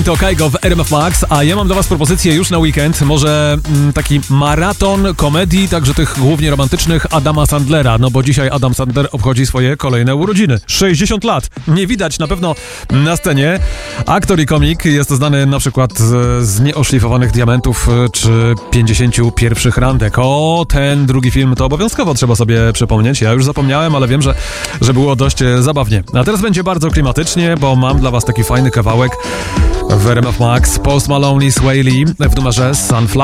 To Kaigo w RMF Max, a ja mam dla was propozycję już na weekend, może taki maraton komedii, także tych głównie romantycznych Adama Sandlera, no bo dzisiaj Adam Sandler obchodzi swoje kolejne urodziny. 60 lat. Nie widać na pewno na scenie. Aktor i komik jest znany na przykład z Nieoszlifowanych Diamentów czy 51 randek. O, ten drugi film to obowiązkowo trzeba sobie przypomnieć. Ja już zapomniałem, ale wiem, że było dość zabawnie. A teraz będzie bardzo klimatycznie, bo mam dla was taki fajny kawałek w RMF Max. Post Malone i Sway Lee w numerze Sunflower.